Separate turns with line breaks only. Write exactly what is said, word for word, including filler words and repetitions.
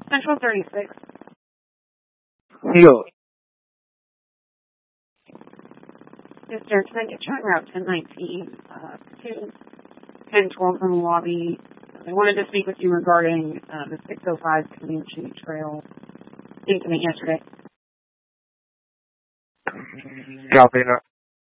Central thirty-six.
Yo.
Yes, sir. Can I get you on Route ten nineteen uh, to ten twelve from the lobby? I wanted to speak with you regarding uh, the six oh five Comanche Trail incident yesterday.
Copy that.